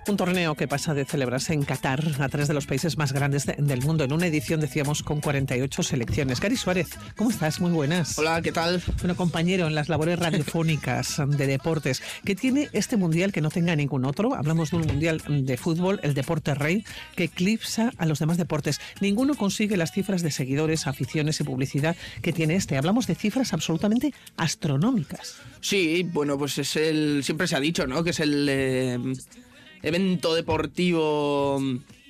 Un torneo que pasa de celebrarse en Qatar a tres de los países más grandes del mundo, en una edición, decíamos, con 48 selecciones. Gary Suárez, ¿cómo estás? Muy buenas. Hola, ¿qué tal? Bueno, compañero en las labores radiofónicas de deportes, ¿qué tiene este mundial que no tenga ningún otro? Hablamos de un mundial de fútbol, el deporte rey, que eclipsa a los demás deportes. Ninguno consigue las cifras de seguidores, aficiones y publicidad que tiene este. Hablamos de cifras absolutamente astronómicas. Sí, bueno, pues siempre se ha dicho, ¿no?, que es el evento deportivo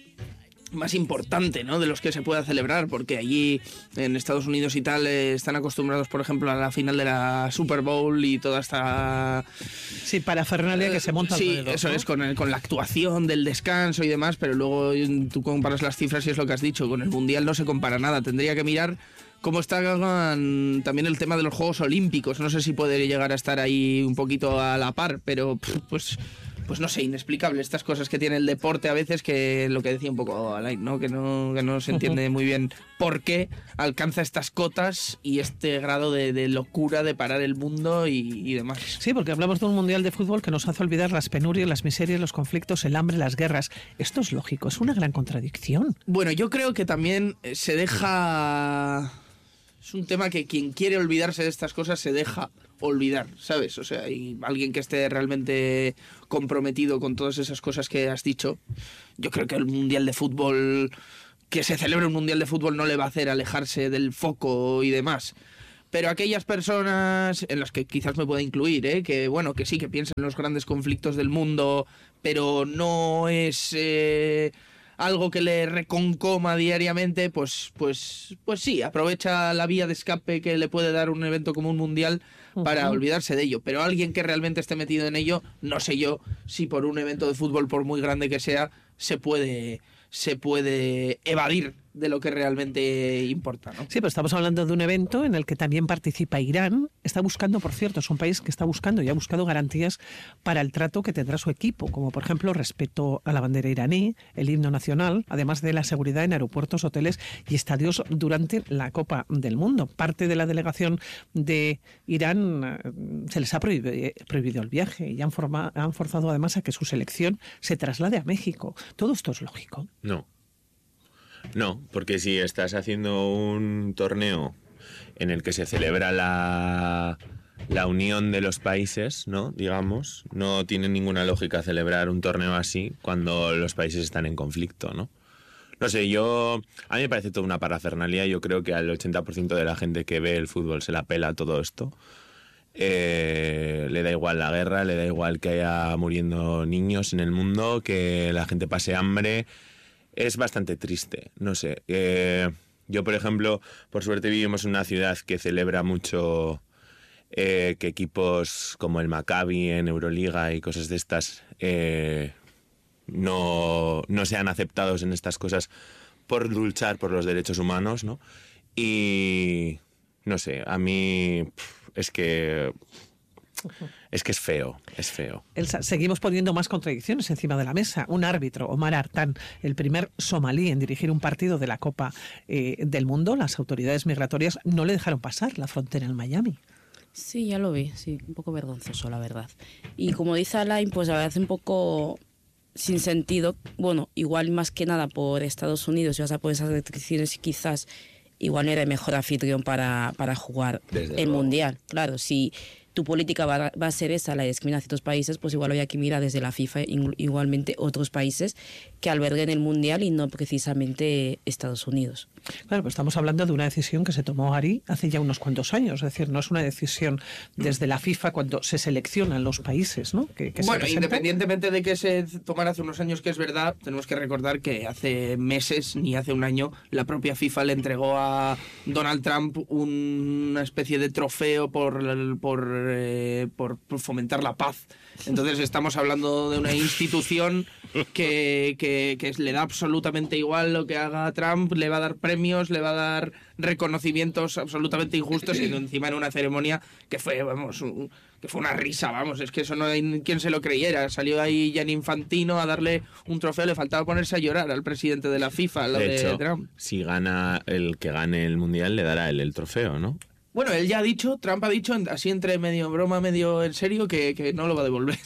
más importante, ¿no?, de los que se pueda celebrar, porque allí en Estados Unidos y tal están acostumbrados, por ejemplo, a la final de la Super Bowl y toda esta... Sí, parafernalia que se monta alrededor, sí, eso, ¿no? Es con la actuación del descanso y demás, pero luego tú comparas las cifras y es lo que has dicho, con el Mundial no se compara nada, tendría que mirar cómo está también el tema de los Juegos Olímpicos, no sé si puede llegar a estar ahí un poquito a la par, pero pues no sé, inexplicable estas cosas que tiene el deporte a veces, que lo que decía un poco Alain, ¿no? Que no se entiende muy bien por qué alcanza estas cotas y este grado de locura de parar el mundo y demás. Sí, porque hablamos de un mundial de fútbol que nos hace olvidar las penurias, las miserias, los conflictos, el hambre, las guerras. Esto es lógico, es una gran contradicción. Bueno, yo creo que también se deja... Es un tema que quien quiere olvidarse de estas cosas se deja olvidar, ¿sabes? O sea, y alguien que esté realmente comprometido con todas esas cosas que has dicho, yo creo que el Mundial de Fútbol, que se celebre un Mundial de Fútbol no le va a hacer alejarse del foco y demás. Pero aquellas personas, en las que quizás me pueda incluir, que bueno, que sí, que piensan en los grandes conflictos del mundo, pero no es... algo que le reconcoma diariamente, pues sí, aprovecha la vía de escape que le puede dar un evento como un mundial para olvidarse de ello. Pero alguien que realmente esté metido en ello, no sé yo si por un evento de fútbol, por muy grande que sea, se puede evadir de lo que realmente importa, ¿no? Sí, pero estamos hablando de un evento en el que también participa Irán. Está buscando, por cierto, es un país que está buscando y ha buscado garantías para el trato que tendrá su equipo, como por ejemplo respeto a la bandera iraní, el himno nacional, además de la seguridad en aeropuertos, hoteles y estadios durante la Copa del Mundo. Parte de la delegación de Irán se les ha prohibido el viaje y han forzado además a que su selección se traslade a México. ¿Todo esto es lógico? No, porque si estás haciendo un torneo en el que se celebra la unión de los países, ¿no?, digamos, no tiene ninguna lógica celebrar un torneo así cuando los países están en conflicto, ¿no? No sé, a mí me parece toda una parafernalia. Yo creo que al 80% de la gente que ve el fútbol se la pela todo esto. Le da igual la guerra, le da igual que haya muriendo niños en el mundo, que la gente pase hambre. Es bastante triste, no sé. Yo, por ejemplo, por suerte vivimos en una ciudad que celebra mucho que equipos como el Maccabi en Euroliga y cosas de estas no sean aceptados en estas cosas por luchar por los derechos humanos, ¿no? Y no sé, a mí es que es feo, es feo. Elsa, seguimos poniendo más contradicciones encima de la mesa. Un árbitro, Omar Artan, el primer somalí en dirigir un partido de la Copa del Mundo, las autoridades migratorias no le dejaron pasar la frontera en Miami. Sí, ya lo vi, sí, un poco vergonzoso, la verdad. Y como dice Alain, pues la verdad es un poco sin sentido. Bueno, igual más que nada por Estados Unidos, y vas a poner esas restricciones y quizás igual no era el mejor anfitrión para jugar el Mundial. Claro, si tu política va a ser esa, la discriminación de otros países, pues igual había que mirar desde la FIFA igualmente otros países que alberguen el Mundial y no precisamente Estados Unidos. Claro, pues estamos hablando de una decisión que se tomó Ari hace ya unos cuantos años, es decir, no es una decisión desde la FIFA cuando se seleccionan los países, ¿no? Que bueno, independientemente de que se tomara hace unos años, que es verdad, tenemos que recordar que hace meses, ni hace un año, la propia FIFA le entregó a Donald Trump una especie de trofeo por fomentar la paz. Entonces estamos hablando de una institución que le da absolutamente igual lo que haga Trump, le va a dar premios, le va a dar reconocimientos absolutamente injustos, y encima en una ceremonia que fue, que fue una risa, es que eso no hay quien se lo creyera. Salió ahí Gianni Infantino a darle un trofeo, le faltaba ponerse a llorar al presidente de la FIFA, de hecho, Trump. Si gana el que gane el Mundial, le dará él el trofeo, ¿no? Bueno, él ya ha dicho, Trump ha dicho, así entre medio broma, medio en serio, que no lo va a devolver.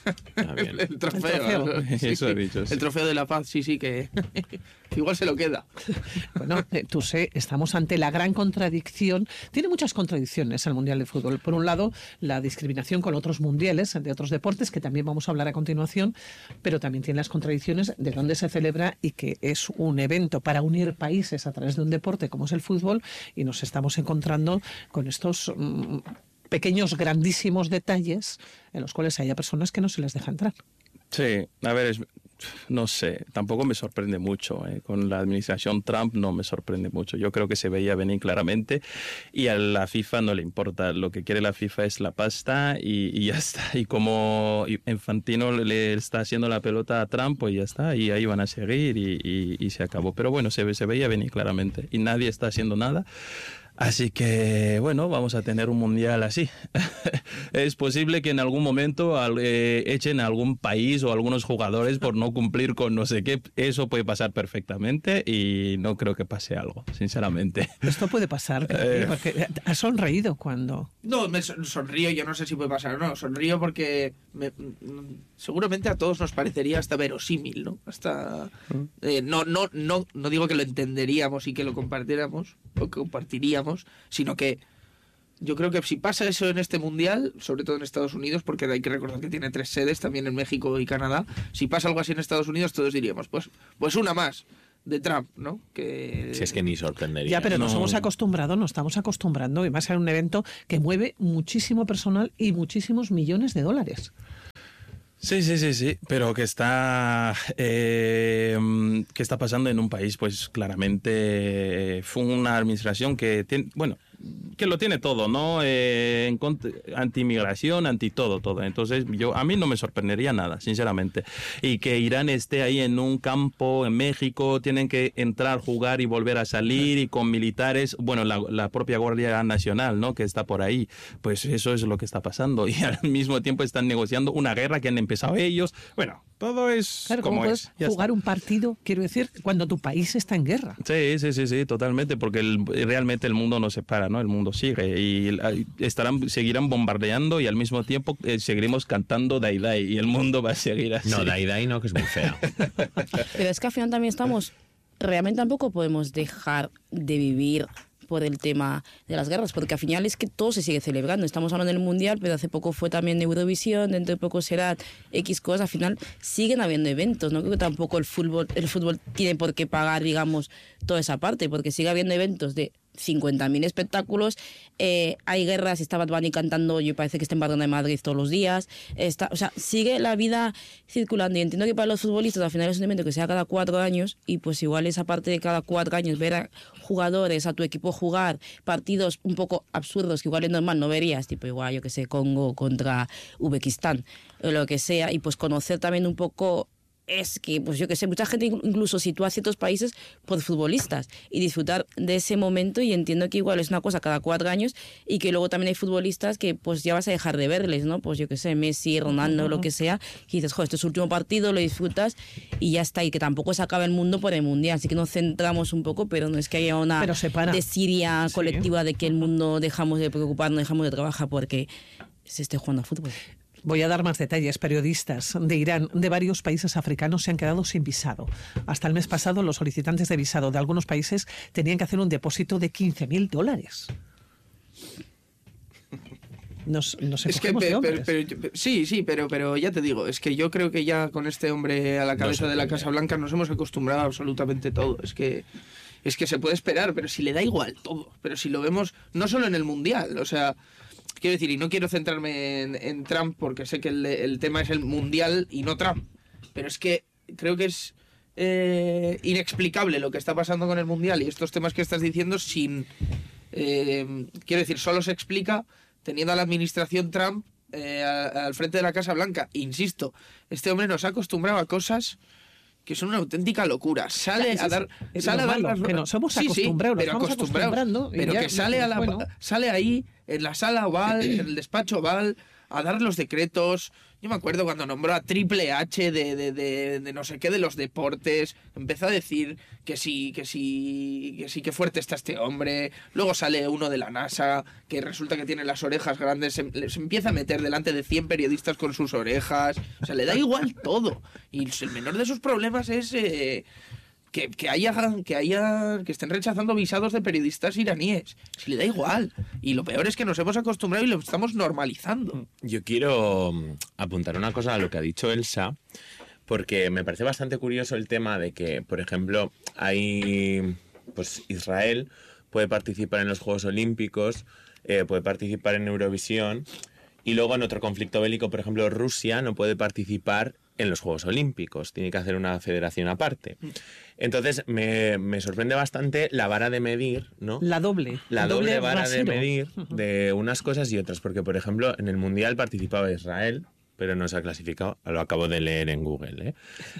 bien. El trofeo. Eso he dicho, sí. El trofeo de la paz, sí, que igual se lo queda. Bueno, tú sé, estamos ante la gran contradicción. Tiene muchas contradicciones el Mundial de Fútbol. Por un lado, la discriminación con otros mundiales de otros deportes, que también vamos a hablar a continuación, pero también tiene las contradicciones de dónde se celebra y que es un evento para unir países a través de un deporte como es el fútbol, y nos estamos encontrando con estos pequeños, grandísimos detalles en los cuales haya personas que no se les deja entrar. Sí, a ver, no sé, tampoco me sorprende mucho. Con la administración Trump no me sorprende mucho. Yo creo que se veía venir claramente y a la FIFA no le importa. Lo que quiere la FIFA es la pasta y ya está. Y como Infantino le está haciendo la pelota a Trump, pues ya está. Y ahí van a seguir y se acabó. Pero bueno, se veía venir claramente y nadie está haciendo nada. Así que, bueno, vamos a tener un mundial así. Es posible que en algún momento echen a algún país o a algunos jugadores por no cumplir con no sé qué. Eso puede pasar perfectamente y no creo que pase algo, sinceramente. Esto puede pasar, porque has sonreído cuando... No, me sonrío, yo no sé si puede pasar o no. Sonrío porque seguramente a todos nos parecería hasta verosímil, ¿no? Hasta no digo que lo entenderíamos y que lo compartiéramos o compartiríamos, sino que yo creo que si pasa eso en este mundial, sobre todo en Estados Unidos, porque hay que recordar que tiene 3 sedes, también en México y Canadá, si pasa algo así en Estados Unidos, todos diríamos, pues una más de Trump, ¿no? Que... Si es que ni sorprendería. Ya, pero nos hemos acostumbrado, nos estamos acostumbrando, y va a ser un evento que mueve muchísimo personal y muchísimos millones de dólares. Sí, pero que está pasando en un país, pues claramente fue una administración que tiene, bueno, que lo tiene todo, ¿no? Anti-inmigración, anti-todo. Entonces, a mí no me sorprendería nada, sinceramente. Y que Irán esté ahí en un campo en México, tienen que entrar, jugar y volver a salir, y con militares, bueno, la propia Guardia Nacional, ¿no? Que está por ahí. Pues eso es lo que está pasando. Y al mismo tiempo están negociando una guerra que han empezado ellos. Bueno, todo es claro, como ¿cómo es. puedes jugar un partido, quiero decir, cuando tu país está en guerra? Sí, totalmente, porque realmente el mundo no se para, ¿no? El mundo sigue y seguirán bombardeando y al mismo tiempo seguiremos cantando Dai Dai y el mundo va a seguir así. No, Dai Dai no, que es muy fea. Pero es que al final también realmente tampoco podemos dejar de vivir por el tema de las guerras, porque al final es que todo se sigue celebrando. Estamos hablando del Mundial, pero hace poco fue también Eurovisión, dentro de poco será X cosas. Al final siguen habiendo eventos. No creo que tampoco el fútbol tiene por qué pagar, digamos, toda esa parte, porque sigue habiendo eventos de 50.000 espectáculos, hay guerras, está Bad Bunny cantando, yo parece que está en Barcelona de Madrid todos los días, o sea, sigue la vida circulando, y entiendo que para los futbolistas al final es un evento que sea cada 4 años, y pues igual esa parte de cada 4 años ver a jugadores, a tu equipo jugar partidos un poco absurdos que igual es normal no verías, tipo igual, yo que sé, Congo contra Uzbekistán o lo que sea, y pues conocer también un poco. Es que, pues yo que sé, mucha gente incluso sitúa ciertos países por futbolistas y disfrutar de ese momento, y entiendo que igual es una cosa cada 4 años y que luego también hay futbolistas que pues ya vas a dejar de verles, ¿no? Pues yo que sé, Messi, Ronaldo, lo que sea, y dices, joder, este es su último partido, lo disfrutas y ya está, y que tampoco se acaba el mundo por el Mundial, así que nos centramos un poco, pero no es que haya una desidia colectiva de que el mundo dejamos de preocuparnos, dejamos de trabajar porque se esté jugando a fútbol. Voy a dar más detalles. Periodistas de Irán, de varios países africanos, se han quedado sin visado. Hasta el mes pasado, los solicitantes de visado de algunos países tenían que hacer un depósito de $15.000. Nos es que, pero ya te digo, es que yo creo que ya con este hombre a la cabeza de la Casa Blanca nos hemos acostumbrado a absolutamente todo. Es que se puede esperar, pero si le da igual todo. Pero si lo vemos, no solo en el Mundial, o sea... Quiero decir, y no quiero centrarme en Trump porque sé que el tema es el Mundial y no Trump, pero es que creo que es inexplicable lo que está pasando con el Mundial y estos temas que estás diciendo sin... quiero decir, solo se explica teniendo a la administración Trump al frente de la Casa Blanca. Insisto, este hombre nos ha acostumbrado a cosas que son una auténtica locura. Sale a dar que nos hemos acostumbrado, pero acostumbrando, pero que sale ahí en la sala oval, en el despacho oval, a dar los decretos. Yo me acuerdo cuando nombró a Triple H de no sé qué de los deportes, empezó a decir que sí, que fuerte está este hombre. Luego sale uno de la NASA que resulta que tiene las orejas grandes, se empieza a meter delante de 100 periodistas con sus orejas. O sea, le da igual todo. Y el menor de sus problemas es que estén rechazando visados de periodistas iraníes. Si le da igual. Y lo peor es que nos hemos acostumbrado y lo estamos normalizando. Yo quiero apuntar una cosa a lo que ha dicho Elsa, porque me parece bastante curioso el tema de que, por ejemplo, pues Israel puede participar en los Juegos Olímpicos, puede participar en Eurovisión, y luego en otro conflicto bélico, por ejemplo, Rusia no puede participar en los Juegos Olímpicos, tiene que hacer una federación aparte. Entonces me sorprende bastante la vara de medir, ¿no? La doble vara rasero. de medir de unas cosas y otras, porque por ejemplo en el Mundial participaba Israel, pero no se ha clasificado, lo acabo de leer en Google,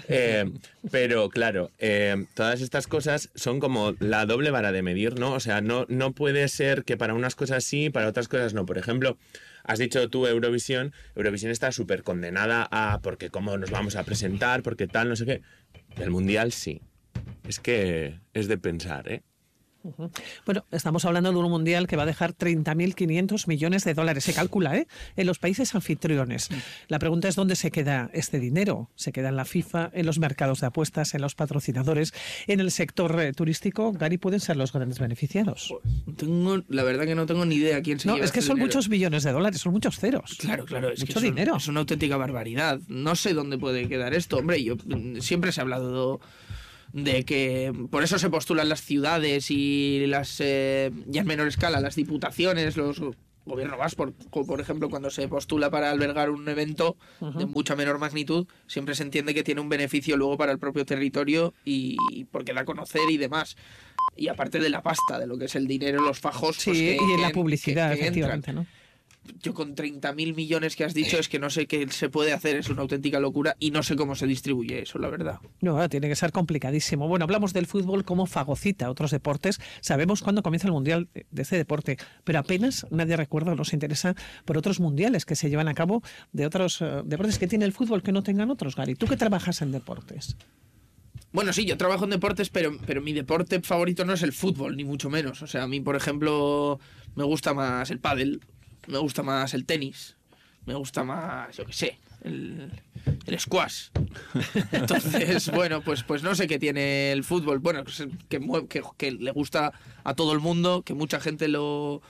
pero claro, todas estas cosas son como la doble vara de medir, ¿no? O sea, no puede ser que para unas cosas sí, para otras cosas no. Por ejemplo, has dicho tú Eurovisión está súper condenada a porque cómo nos vamos a presentar, porque tal, no sé qué. El Mundial sí. Es que es de pensar, ¿eh? Bueno, estamos hablando de un mundial que va a dejar 30.500 millones de dólares, se calcula, en los países anfitriones. La pregunta es dónde se queda este dinero. ¿Se queda en la FIFA, en los mercados de apuestas, en los patrocinadores, en el sector turístico? Gary, pueden ser los grandes beneficiados. La verdad que no tengo ni idea quién se lleva es que este son dinero. muchos millones de dólares, son muchos ceros. Claro, es mucho que dinero. Es una auténtica barbaridad. No sé dónde puede quedar esto. Hombre, siempre se ha hablado de que por eso se postulan las ciudades y las ya en menor escala las diputaciones, los gobiernos vascos, por ejemplo, cuando se postula para albergar un evento de mucha menor magnitud, siempre se entiende que tiene un beneficio luego para el propio territorio y porque da a conocer y demás. Y aparte de la pasta, de lo que es el dinero, los fajos. Sí, pues, y en la publicidad, efectivamente, ¿no? Yo con 30.000 millones que has dicho es que no sé qué se puede hacer, es una auténtica locura y no sé cómo se distribuye eso, la verdad. No, tiene que ser complicadísimo. Bueno, hablamos del fútbol como fagocita otros deportes. Sabemos cuándo comienza el mundial de este deporte, pero apenas nadie recuerda o nos interesa por otros mundiales que se llevan a cabo de otros deportes que tiene el fútbol que no tengan otros, Gary. ¿Tú que trabajas en deportes? Bueno, sí, yo trabajo en deportes, pero mi deporte favorito no es el fútbol, ni mucho menos. O sea, a mí, por ejemplo, me gusta más el pádel. Me gusta más el tenis, me gusta más, yo qué sé, el squash. Entonces, bueno, pues no sé qué tiene el fútbol. Bueno, que le gusta a todo el mundo, que mucha gente lo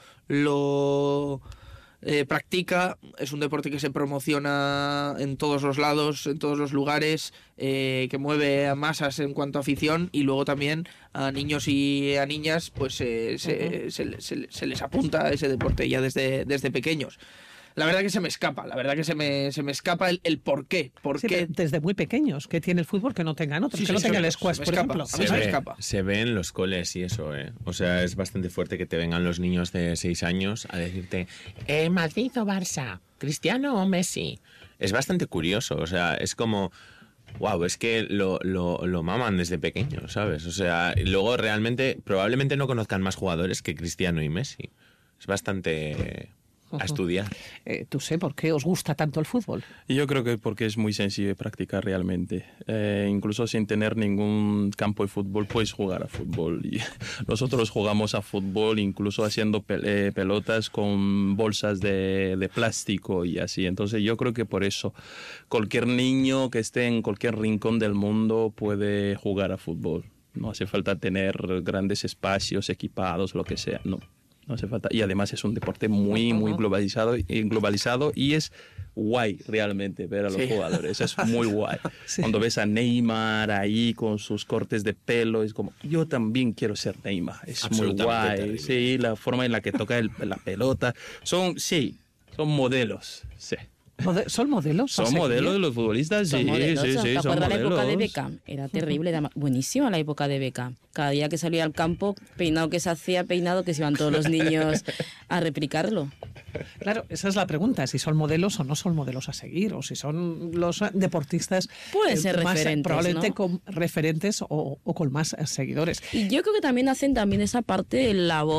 practica. Es un deporte que se promociona en todos los lados, en todos los lugares, que mueve a masas en cuanto a afición y luego también a niños y a niñas pues se les apunta a ese deporte ya desde pequeños. La verdad que se me escapa, se me escapa el por qué. Sí, desde muy pequeños, ¿qué tiene el fútbol que no tengan otros? Que no tenga el squash, por ejemplo. A mí se me escapa. Se ve en los coles y eso, ¿eh? O sea, es bastante fuerte que te vengan los niños de 6 años a decirte ¿Madrid o Barça? ¿Cristiano o Messi? Es bastante curioso, o sea, es como... Wow, es que lo maman desde pequeños, ¿sabes? O sea, luego realmente, probablemente no conozcan más jugadores que Cristiano y Messi. Es bastante... a estudiar. ¿Tú sé por qué os gusta tanto el fútbol? Yo creo que porque es muy sencillo de practicar realmente. Incluso sin tener ningún campo de fútbol, puedes jugar a fútbol. Y nosotros jugamos a fútbol incluso haciendo pelotas con bolsas de plástico y así. Entonces yo creo que por eso cualquier niño que esté en cualquier rincón del mundo puede jugar a fútbol. No hace falta tener grandes espacios equipados, lo que sea, no. No hace falta. Y además es un deporte muy globalizado y es guay realmente ver a los jugadores. Es muy guay. Sí. Cuando ves a Neymar ahí con sus cortes de pelo, es como, yo también quiero ser Neymar. Es muy guay. Terrible. Sí, la forma en la que toca la pelota. Son modelos. Sí. ¿Son modelos? Son modelos de los futbolistas, sí. ¿Te acuerdas la época de Beckham? Era terrible, era buenísima la época de Beckham. Cada día que salía al campo, peinado que se hacía, peinado que se iban todos los niños a replicarlo. Claro, esa es la pregunta, si son modelos o no son modelos a seguir, o si son los deportistas pueden ser más, referentes, probablemente ¿no? con referentes o con más seguidores. Y yo creo que también hacen esa parte de labor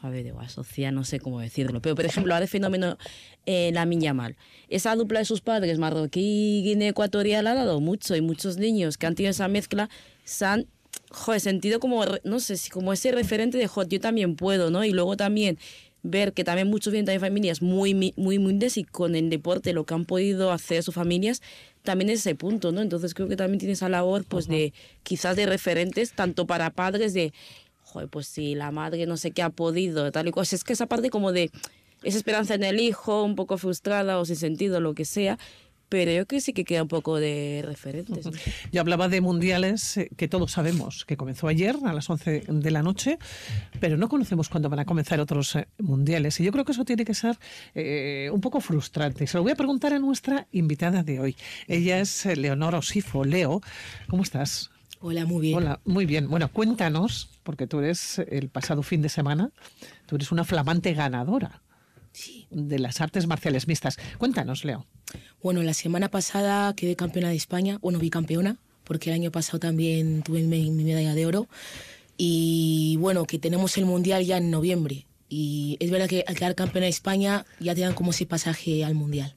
a ver, digo, asocia, no sé cómo decirlo, pero por ejemplo, ahora el fenómeno Lamine Yamal. Esa dupla de sus padres, marroquí y guinea ecuatorial, ha dado mucho, y muchos niños que han tenido esa mezcla se han, sentido como, no sé, como ese referente de, yo también puedo, ¿no? Y luego también ver que también muchos vienen también de familias muy humildes y con el deporte lo que han podido hacer sus familias también es ese punto, ¿no? Entonces creo que también tiene esa labor pues de quizás de referentes tanto para padres de pues si la madre no sé qué ha podido tal y cual, es que esa parte como de esa esperanza en el hijo un poco frustrada o sin sentido, lo que sea, pero yo creo que sí que queda un poco de referentes, ¿no? Yo hablaba de mundiales que todos sabemos que comenzó ayer a las 11 de la noche, pero no conocemos cuándo van a comenzar otros mundiales. Y yo creo que eso tiene que ser un poco frustrante. Se lo voy a preguntar a nuestra invitada de hoy. Ella es Leonor Osifo. Leo, ¿cómo estás? Hola, muy bien. Hola, muy bien. Bueno, cuéntanos, porque tú eres el pasado fin de semana, tú eres una flamante ganadora. Sí. De las artes marciales mixtas. Cuéntanos, Leo. Bueno, la semana pasada quedé campeona de España, bicampeona, porque el año pasado también tuve mi medalla de oro. Y bueno, que tenemos el Mundial ya en noviembre. Y es verdad que al quedar campeona de España ya te dan como ese pasaje al Mundial.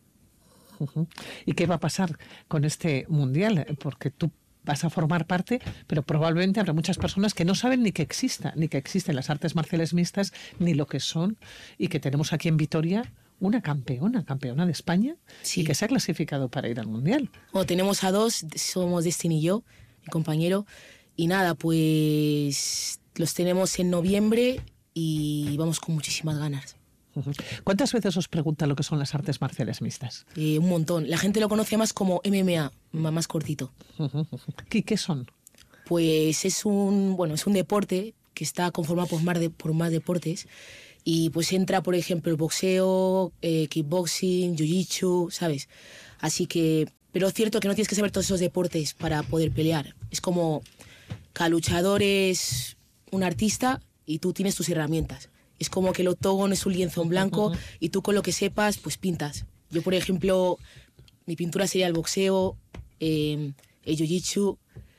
¿Y qué va a pasar con este Mundial? Porque tú vas a formar parte, pero probablemente habrá muchas personas que no saben ni que existen las artes marciales mixtas, ni lo que son, y que tenemos aquí en Vitoria una campeona de España, sí, y que se ha clasificado para ir al Mundial. Bueno, tenemos a dos, somos Destiny y yo, mi compañero, y nada, pues los tenemos en noviembre y vamos con muchísimas ganas. ¿Cuántas veces os preguntan lo que son las artes marciales mixtas? Un montón. La gente lo conoce más como MMA, más cortito. ¿Qué son? Pues es un deporte que está conformado por más deportes y pues entra, por ejemplo, el boxeo, kickboxing, jiu-jitsu, ¿sabes? Así que, pero es cierto que no tienes que saber todos esos deportes para poder pelear. Es como cada luchador es un artista y tú tienes tus herramientas. Es como que el octógono es un lienzo en blanco y tú con lo que sepas, pues pintas. Yo, por ejemplo, mi pintura sería el boxeo, el jiu-jitsu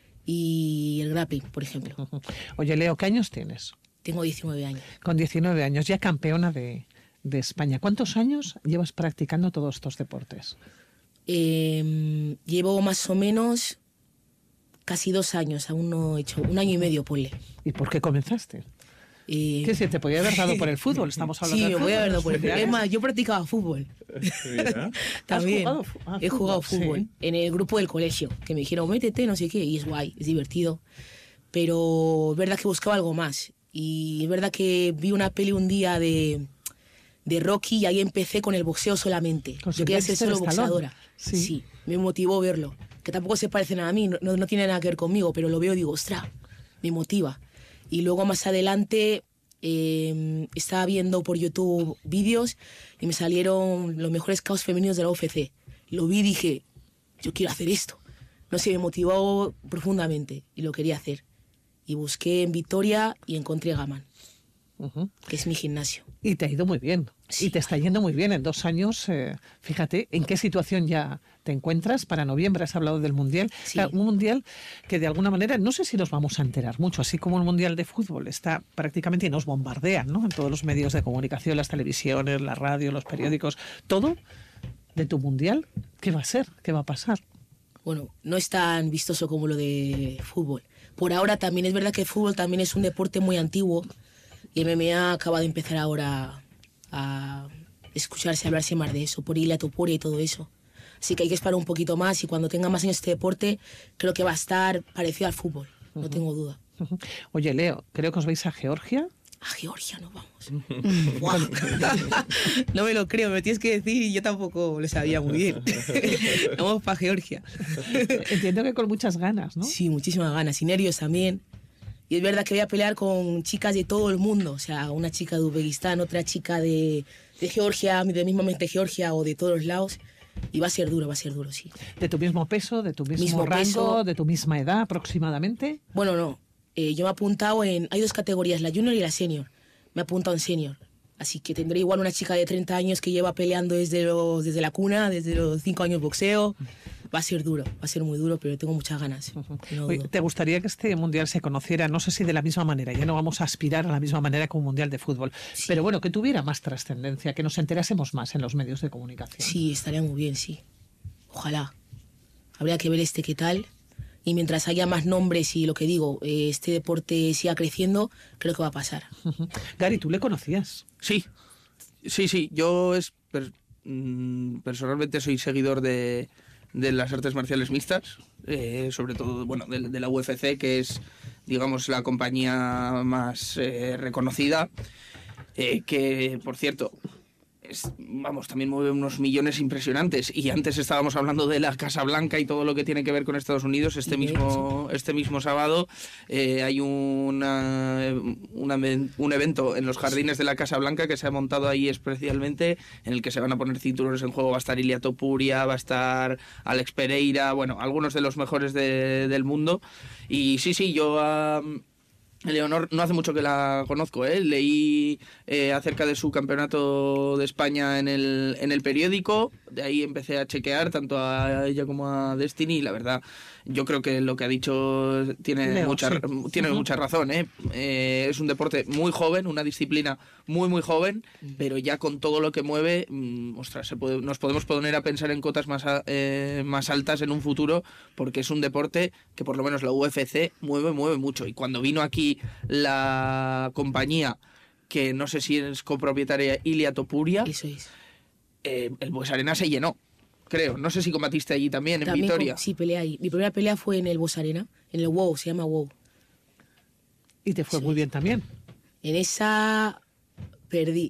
y el grappling, por ejemplo. Oye, Leo, ¿qué años tienes? Tengo 19 años. Con 19 años, ya campeona de España. ¿Cuántos años llevas practicando todos estos deportes? Llevo más o menos casi 2 años, aún no he hecho, 1 año y medio, ponle. ¿Y por qué comenzaste? ¿Qué decir? ¿Te podía haber dado por el fútbol? Estamos hablando sí, de me podía haber dado por el fútbol. Es más, mundiales. yo practicaba fútbol. También. He jugado fútbol sí. en el grupo del colegio, que me dijeron, métete, no sé qué, y es guay, es divertido. Pero es verdad que buscaba algo más. Y es verdad que vi una peli un día de Rocky y ahí empecé con el boxeo solamente. Yo quería ser solo boxeadora. Sí, me motivó verlo. Que tampoco se parecen a mí, no tiene nada que ver conmigo, pero lo veo y digo, ostras, me motiva. Y luego más adelante estaba viendo por YouTube vídeos y me salieron los mejores KOs femeninos de la UFC. Lo vi y dije, yo quiero hacer esto. No sé, me motivó profundamente y lo quería hacer. Y busqué en Vitoria y encontré Gaman, que es mi gimnasio. Y te ha ido muy bien. Sí. Y te está yendo muy bien en 2 años. Fíjate, ¿en qué situación ya te encuentras? Para noviembre has hablado del Mundial. Sí. Claro, un Mundial que de alguna manera, no sé si nos vamos a enterar mucho, así como el Mundial de fútbol está prácticamente y nos bombardean, ¿no? En todos los medios de comunicación, las televisiones, la radio, los periódicos, todo de tu Mundial. ¿Qué va a ser? ¿Qué va a pasar? Bueno, no es tan vistoso como lo de fútbol. Por ahora también es verdad que el fútbol también es un deporte muy antiguo y MMA acaba de empezar ahora a escucharse, hablarse más de eso, por Ilia Topuria y todo eso. Así que hay que esperar un poquito más y cuando tenga más años este deporte creo que va a estar parecido al fútbol, no tengo duda. Oye, Leo, creo que os vais a Georgia. A Georgia nos vamos. ¡Guau! No me lo creo, me tienes que decir y yo tampoco lo sabía muy bien. Vamos para Georgia. Entiendo que con muchas ganas, ¿no? Sí, muchísimas ganas y nervios también. Y es verdad que voy a pelear con chicas de todo el mundo, o sea, una chica de Uzbekistán, otra chica de Georgia, de mismamente Georgia o de todos los lados. Y va a ser duro, sí. ¿De tu mismo peso, de tu mismo rango, peso, de tu misma edad aproximadamente? Bueno, no. Yo me he apuntado en... Hay 2 categorías, la junior y la senior. Me he apuntado en senior. Así que tendré igual una chica de 30 años que lleva peleando desde la cuna, desde los 5 años boxeo. Va va a ser duro, va a ser muy duro, pero tengo muchas ganas. No Oye, dudo. ¿te gustaría que este mundial se conociera, no sé si de la misma manera, ya no vamos a aspirar a la misma manera que un mundial de fútbol, pero bueno, que tuviera más trascendencia, que nos enterásemos más en los medios de comunicación? Sí, estaría muy bien, sí. Ojalá. Habría que ver qué tal. Y mientras haya más nombres y lo que digo, este deporte siga creciendo, creo que va a pasar. Gary, ¿tú le conocías? Sí. Yo personalmente soy seguidor de las artes marciales mixtas, sobre todo, bueno, de la UFC, que es, digamos, la compañía más reconocida, que, por cierto, también mueve unos millones impresionantes. Y antes estábamos hablando de la Casa Blanca y todo lo que tiene que ver con Estados Unidos. Este mismo sábado hay un evento en los jardines de la Casa Blanca que se ha montado ahí especialmente, en el que se van a poner cinturones en juego. Va a estar Ilia Topuria, va a estar Alex Pereira, bueno, algunos de los mejores del mundo. Y sí, yo... Leonor no hace mucho que la conozco, leí acerca de su campeonato de España en el periódico, de ahí empecé a chequear tanto a ella como a Destiny y la verdad yo creo que lo que ha dicho tiene mucha razón. Es un deporte muy joven, una disciplina muy joven, pero ya con todo lo que mueve, ostras, nos podemos poner a pensar en cotas más altas en un futuro, porque es un deporte que por lo menos la UFC mueve mucho. Y cuando vino aquí la compañía, que no sé si es copropietaria, Ilia Topuria, Eso es. el Bues Arena se llenó, creo. No sé si combatiste allí también, en Vitoria. Sí, peleé ahí. Mi primera pelea fue en el Bues Arena, en el WOW, se llama WOW. Y te fue muy bien también. En esa perdí.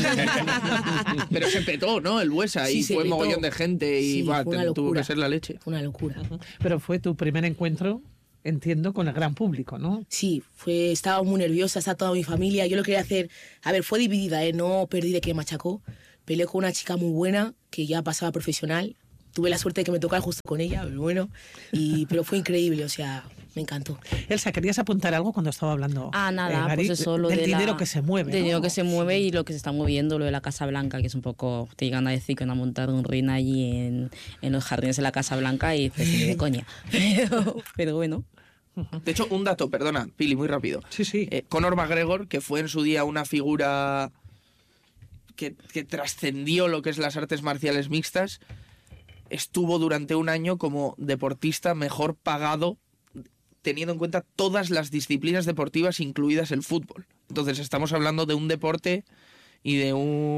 Pero se petó, ¿no? El Buesa, Sí, y se fue petó. mogollón de gente y Sí, fue una tuvo locura. que ser la leche. Fue una locura. Pero fue tu primer encuentro, entiendo, con el gran público, ¿no? Sí, estaba muy nerviosa, estaba toda mi familia. Yo lo quería hacer. A ver, fue dividida, no perdí de que me machacó. Peleé con una chica muy buena que ya pasaba profesional. Tuve la suerte de que me tocara justo con ella, pero bueno. Pero fue increíble, o sea, me encantó. Elsa, ¿querías apuntar algo cuando estaba hablando? Nada, Gary, pues eso, lo del de dinero la- que se mueve. del dinero ¿no? que se mueve y lo que se está moviendo, lo de la Casa Blanca, que es un poco, te llegan a decir que van a montar un ring allí en los jardines de la Casa Blanca y dices, ni de coña. Pero bueno. De hecho, un dato, perdona, Pili, muy rápido. Sí. Conor McGregor, que fue en su día una figura que trascendió lo que es las artes marciales mixtas, estuvo durante un año como deportista mejor pagado, teniendo en cuenta todas las disciplinas deportivas, incluidas el fútbol. Entonces estamos hablando de un deporte y de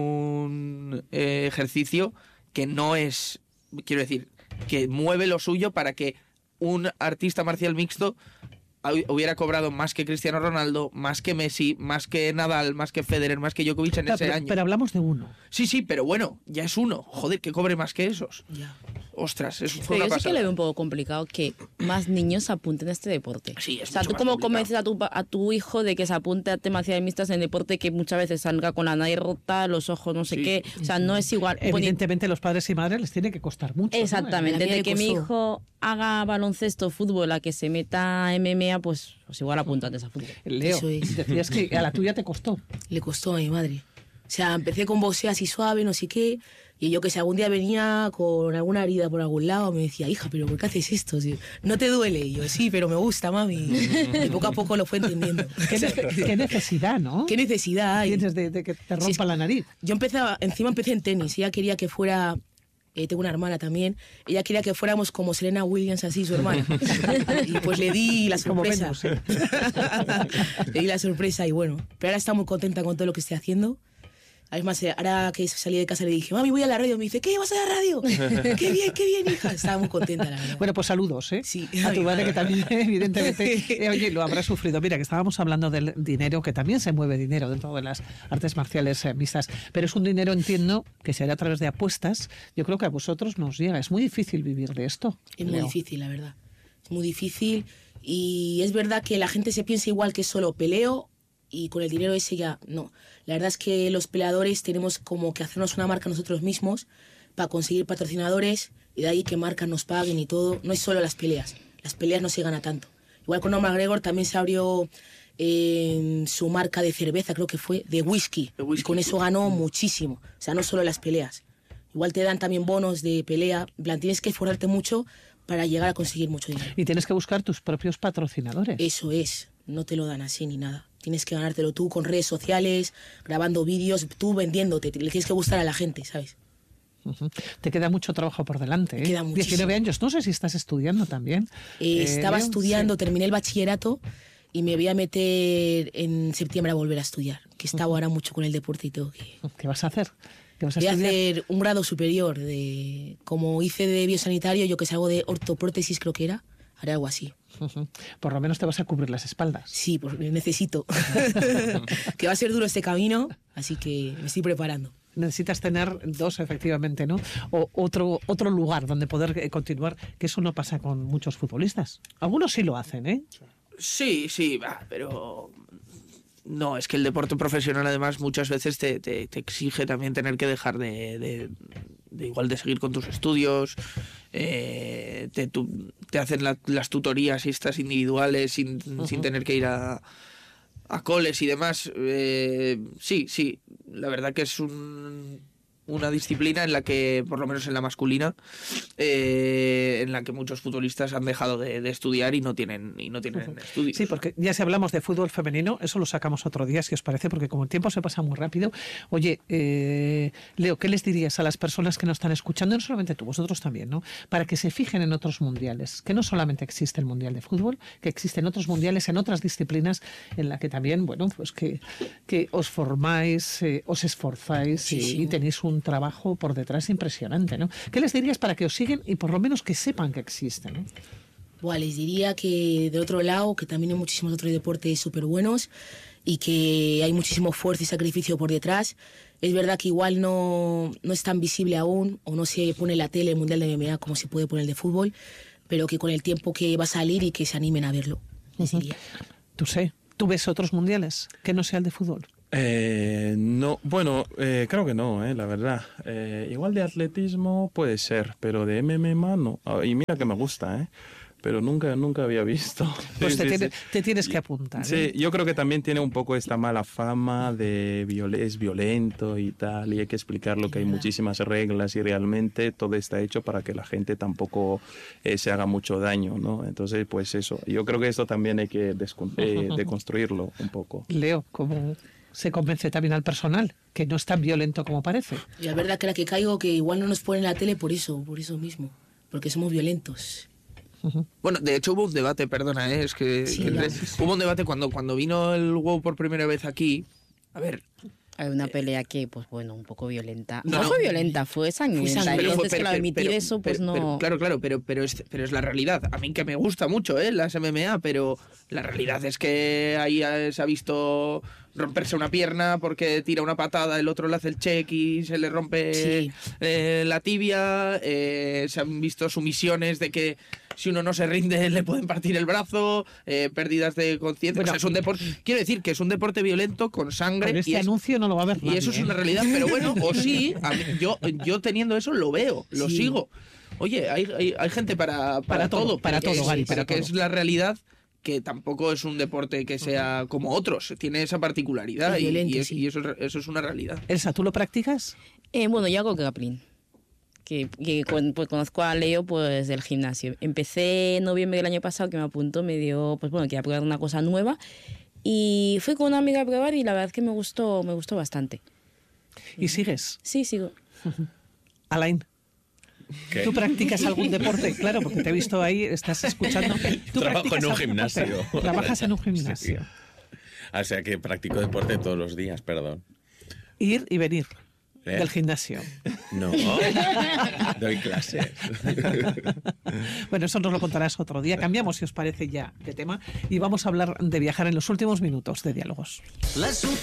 un ejercicio que no es, quiero decir, que mueve lo suyo para que un artista marcial mixto hubiera cobrado más que Cristiano Ronaldo, más que Messi, más que Nadal, más que Federer, más que Djokovic en ese año. Pero hablamos de uno. Sí, pero bueno, ya es uno. Joder, que cobre más que esos. Ya. Ostras, eso fue Pero una yo sí que pasada. le veo un poco complicado que más niños se apunten a este deporte. Sí, es o sea, mucho ¿tú más cómo complicado. convences a tu hijo de que se apunte a temas mixtas en deporte que muchas veces salga con la nariz rota, los ojos no sé Sí. qué? O sea, no es igual. Evidentemente los padres y madres les tiene que costar mucho. ¿no? Exactamente. A mí me Desde que mi costó. hijo haga baloncesto, fútbol, a que se meta a MMA, pues igual apunto antes a fútbol. Leo, Eso es. decías que a la tuya te costó. Le costó a mi madre. O sea, empecé con boxeo así suave, no sé qué. Y yo que si algún día venía con alguna herida por algún lado, me decía, hija, ¿pero por qué haces esto? Sí, ¿no te duele? Y yo, sí, pero me gusta, mami. Y poco a poco lo fue entendiendo. Qué necesidad, ¿no? ¿Qué necesidad hay? Tienes de que te rompa la nariz. Yo encima empecé en tenis. Ella quería que fuera... tengo una hermana también. Ella quería que fuéramos como Serena Williams, así, su hermana. Y pues le di la Como sorpresa. Venus, sí. Le di la sorpresa y bueno. Pero ahora está muy contenta con todo lo que estoy haciendo. Además, ahora que salí de casa le dije, mami, voy a la radio. Me dice, ¿qué? ¿Vas a la radio? Qué bien, hija. Estaba muy contenta, la verdad. Bueno, pues saludos, ¿eh? Sí. A tu madre que también, evidentemente, oye, lo habrá sufrido. Mira, que estábamos hablando del dinero, que también se mueve dinero dentro de las artes marciales mixtas, pero es un dinero, entiendo, que se hará a través de apuestas. Yo creo que a vosotros nos llega. Es muy difícil vivir de esto. Es muy Leo. difícil, la verdad. Es muy difícil y es verdad que la gente se piensa igual que solo peleo y con el dinero ese ya no. La verdad es que los peleadores tenemos como que hacernos una marca nosotros mismos para conseguir patrocinadores y de ahí que marcas nos paguen y todo. No es solo las peleas no se gana tanto. Igual con Conor McGregor también se abrió su marca de cerveza, creo que fue, de whisky. De whisky, Y con eso ganó muchísimo. O sea, no solo las peleas. igual te dan también bonos de pelea. En plan, tienes que esforzarte mucho para llegar a conseguir mucho dinero. Y tienes que buscar tus propios patrocinadores. Eso es, no te lo dan así ni nada. Tienes que ganártelo tú con redes sociales, grabando vídeos, tú vendiéndote. Le tienes que gustar a la gente, ¿sabes? Te queda mucho trabajo por delante. Me queda muchísimo. 19 años, no sé si estás estudiando también. Estaba Leo, estudiando, sí. terminé el bachillerato y me voy a meter en septiembre a volver a estudiar, que estaba ahora mucho con el deporte y tengo que... ¿Qué vas a hacer? ¿Qué vas a Voy a estudiar? hacer un grado superior, como hice de biosanitario, yo que sé, algo de ortoprótesis creo que era, haré algo así. Por lo menos te vas a cubrir las espaldas. Sí, porque necesito. Que va a ser duro este camino, así que me estoy preparando. Necesitas tener dos, efectivamente, ¿no? O otro lugar donde poder continuar, que eso no pasa con muchos futbolistas. Algunos sí lo hacen, ¿eh? Sí, pero no, es que el deporte profesional además muchas veces te exige también tener que dejar de igual de seguir con tus estudios, te hacen las tutorías y estas individuales sin tener que ir a coles y demás. Sí, la verdad que es una disciplina en la que, por lo menos en la masculina, en la que muchos futbolistas han dejado de estudiar y no tienen estudios. Sí, porque ya si hablamos de fútbol femenino, eso lo sacamos otro día, si os parece, porque como el tiempo se pasa muy rápido. Oye, Leo, ¿qué les dirías a las personas que nos están escuchando? No solamente tú, vosotros también, ¿no? Para que se fijen en otros mundiales, que no solamente existe el Mundial de Fútbol, que existen otros mundiales en otras disciplinas en la que también, bueno, pues que os formáis, os esforzáis y tenéis un trabajo por detrás impresionante, ¿no? ¿Qué les dirías para que os siguen y por lo menos que sepan que existen, ¿no? Bueno, les diría que de otro lado, que también hay muchísimos otros deportes súper buenos y que hay muchísimo esfuerzo y sacrificio por detrás. Es verdad que igual no es tan visible aún, o no se pone en la tele el Mundial de MMA como se puede poner el de fútbol, pero que con el tiempo que va a salir y que se animen a verlo, les diría. ¿Tú ves otros mundiales que no sea el de fútbol? No, bueno, creo que no, la verdad. Igual de atletismo puede ser, pero de MMA no. Y mira que me gusta, pero nunca había visto. Pues Sí, te tienes que apuntar. Sí, yo creo que también tiene un poco esta mala fama de es violento y tal, y hay que explicarlo que hay muchísimas reglas y realmente todo está hecho para que la gente tampoco se haga mucho daño, ¿no? Entonces, pues eso, yo creo que esto también hay que deconstruirlo un poco. Leo, ¿cómo se convence también al personal que no es tan violento como parece? Y la verdad que la que caigo que igual no nos ponen en la tele por eso mismo, porque somos violentos. Bueno, de hecho hubo un debate, perdona, es que hubo un debate cuando vino el WoW por primera vez aquí. A ver, Hay una pelea que, pues bueno, un poco violenta. No, No, no. fue violenta, fue sangrienta. sangrienta. Entonces, claro, emitir eso, pues no... Claro, pero es la realidad. A mí que me gusta mucho, las MMA, pero la realidad es que ahí se ha visto romperse una pierna porque tira una patada, el otro le hace el check y se le rompe la tibia. Se han visto sumisiones de que si uno no se rinde le pueden partir el brazo, pérdidas de conciencia. Bueno, O sea, es un deporte, quiero decir que es un deporte violento con sangre. Con este y anuncio no lo va a ver y nadie, eso es ¿eh? una realidad, pero bueno, o sí, yo teniendo eso lo veo, lo Sí. sigo. Oye, hay gente para todo, para todo, Gary, para que todo. es la realidad, que tampoco es un deporte que sea como otros, tiene esa particularidad Es violento, y sí. eso es una realidad. Elsa, ¿tú lo practicas? Bueno, yo hago grappling. Pues conozco a Leo pues del gimnasio. Empecé en noviembre del año pasado, que me apuntó, me dio, pues bueno, quería probar una cosa nueva. Y fui con una amiga a probar y la verdad es que me gustó bastante. ¿Y sigues? Sí, sigo. Alain, ¿Qué? ¿tú practicas algún deporte? Claro, porque te he visto ahí, estás escuchando. ¿Tú Trabajo practicas en un algún gimnasio. deporte? Trabajas en un gimnasio. Sí. O sea que practico deporte todos los días, perdón. Ir y venir ¿Eh? del gimnasio. No, doy clases. Bueno, eso nos lo contarás otro día. Cambiamos, si os parece, ya de tema y vamos a hablar de viajar en los últimos minutos de Diálogos.